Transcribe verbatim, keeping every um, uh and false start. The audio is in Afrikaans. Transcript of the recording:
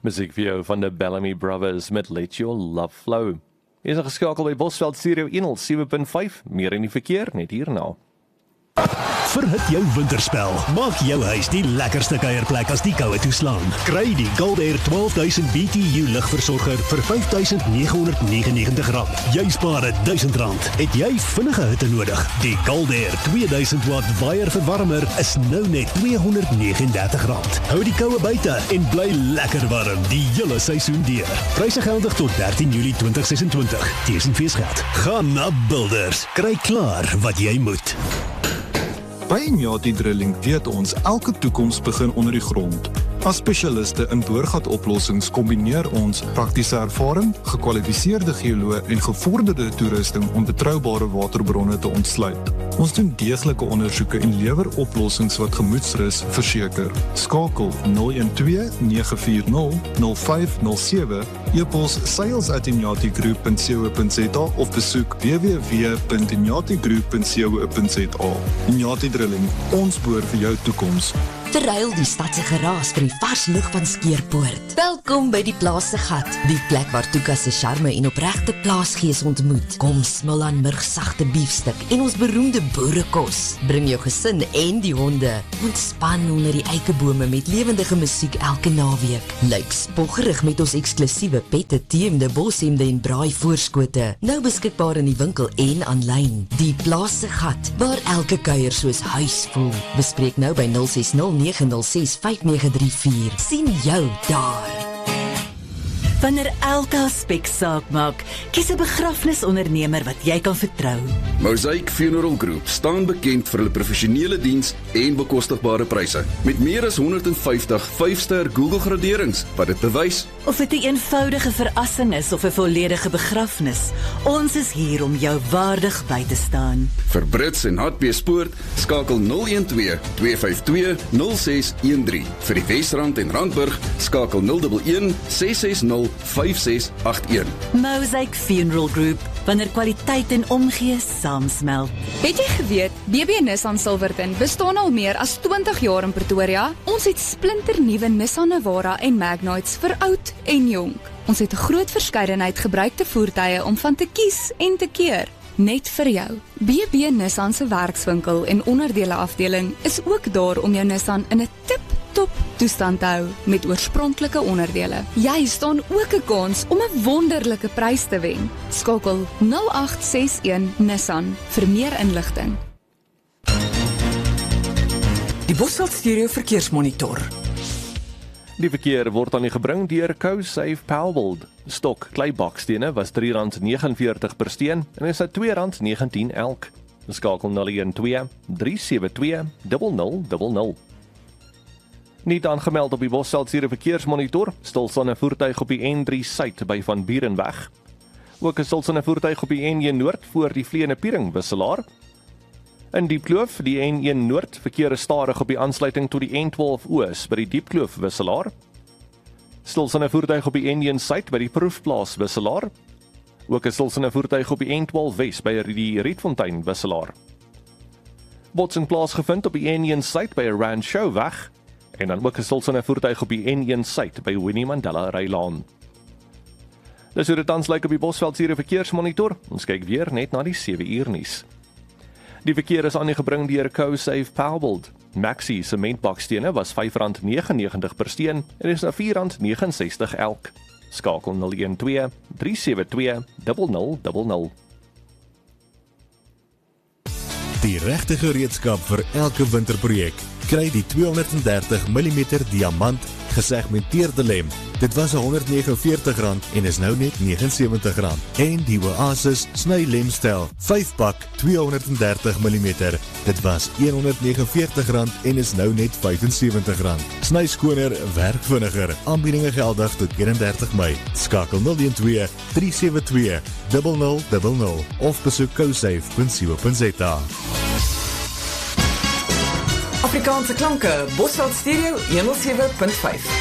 Muziek vir jou van de Bellamy Brothers met Let Your Love Flow. Jy is geskakel by Bosveld Stereo honderd sewe punt vyf, meer in die verkeer net hierna. Verhit jou winterspel. Maak jou huis die lekkerste kuierplek as die koue toeslaan. Kry die Gold Air twaalf duisend B T U ligversorger vir vyf duisend nege honderd negenennegentig rand. Jy spaar duisend rand. Het jy vinnige hitte nodig? Die Gold Air twee duisend watt waier verwarmer is nou net twee honderd negenendertig rand. Hou die koue buite en bly lekker warm die hele seisoen deur. Pryse geldig tot dertien Julie twintig sesentwintig. Dis en feesgeld. Gaan na Builders. Kry klaar wat jy moet. By Inyati Drilling weet ons elke toekoms begin onder die grond. As spesialiste in boorgatoplossings kombineer ons praktiese ervaring, gekwalifiseerde geoloë en gevorderde toerusting om betroubare waterbronne te ontsluit. Ons doen deeglike ondersoeke en lewer oplossings wat gemoedsrus verseker. Skakel nul een twee nege vier nul nul vyf nul sewe, e-pos sales at inyati group punt co punt za of besoek w w w punt inyati group punt co punt za. Inyati Drilling, ons boor vir jou toekoms. Verruil die stadse geraas vir die vars lug van Skeerpoort. Welkom by die Plaas se Gat, die plek waar Tuka se charme en opregte plaasgees ontmoet. Kom smil aan murgsagte biefstuk en ons beroemde boerekos. Bring jou gesin en die honde. Ontspan onder die eikebome met lewendige musiek elke naweek. Lyk spoggerig met ons eksklusiewe pette, teemde, boshemde en braai voorskote. Nou beskikbaar in die winkel en aanlyn. Die Plaas se Gat, waar elke kuier soos huis voel. Bespreek nou by nul ses nul nege nul ses vyf nege drie vier. Sien jou daar. Wanneer elke aspek saak maak, kies 'n begrafnisondernemer wat jy kan vertrou. Mosaic Funeral Group staan bekend vir hulle professionele diens en bekostigbare pryse. Met meer as honderd vyftig vyf-ster Google graderings wat dit bewys. Of dit 'n eenvoudige verrassing is of 'n volledige begrafnis, ons is hier om jou waardig by te staan. Vir Brits en Hartbeespoort, skakel nul een twee twee vyf twee nul ses een drie. Vir die Wesrand en Randburg, skakel nul een een ses ses nul vyf ses agt een. Mosaic Funeral Group, wanneer kwaliteit en omgee saamsmelt. Het jy geweet, B B Nissan Silverton bestaan al meer as twintig jaar in Pretoria? Ons het splinternuwe Nissan Navara en Magnites vir oud en jonk. Ons het 'n groot verskeidenheid gebruikte voertuie om van te kies en te keer. Net vir jou. B B Nissan se werkswinkel en onderdele afdeling is ook daar om jou Nissan in 'n tip-top toestand te hou met oorspronklike onderdele. Jy staan ook 'n kans om 'n wonderlike prys te wen. Skakel nul agt ses een Nissan vir meer inligting. Die Bosveld Stereo verkeersmonitor. Die verkeer word aan u gebring deur CoSafe Powerbuild. Stok kleibakstene was drie rand negenenveertig per steen en is nou twee rand negentien elk. Skakel nul een twee drie sewe twee nul nul nul nul. Niet aangemeld op die Bosveld Stereo verkeersmonitor, stilstaande voertuig op die N drie Suid by Van Bierenweg. Ook 'n stilstaande voertuig op die N een Noord voor die Vleene Piering wisselaar. In Diepkloof, die N een Noord, verkeer is stadig op die aansluiting tot die N twaalf Oos by die Diepkloof wisselaar. Stilstaande voertuig op die N een Suid by die Proefplaas wisselaar. Ook 'n stilstaande voertuig op die N twaalf Wes by die Rietfontein wisselaar. Botsing plaasgevind op die N een Suid by 'n Rancho weg en dan ook 'n stilstaande voertuig op die N een Suid by Winnie Mandela Rylaan. Dis hoe dit tans lyk op die Bosveld Stereo verkeersmonitor. Ons kyk weer net na die sewe uur nuus. Die verkeer is aan u gebring deur CoSafe Powerbuild. Maxi sementbakstene was vyf rand negenennegentig per steen en is nou vier rand ses nege ses elk. Skakel nul een twee drie sewe twee nul nul nul nul. Die regte gereedskap vir elke winterprojek. Kry die tweehonderddertig millimeter diamant gesegmenteerde lem. Dit was honderd negenenveertig rand en is nou net negenensewentig rand. En die Oasis sny lemstel, vyf pak tweehonderddertig millimeter. Dit was honderd negenenveertig rand en is nou net vyfensewentig rand. Sny skoner, werk vinniger. Aanbiedinge geldig tot eenendertig Mei. Skakel nul een twee drie sewe twee nul nul nul nul of besoek cosafe punt co punt za. Afrikaanse klanke, Bosveld Stereo honderd sewe punt vyf.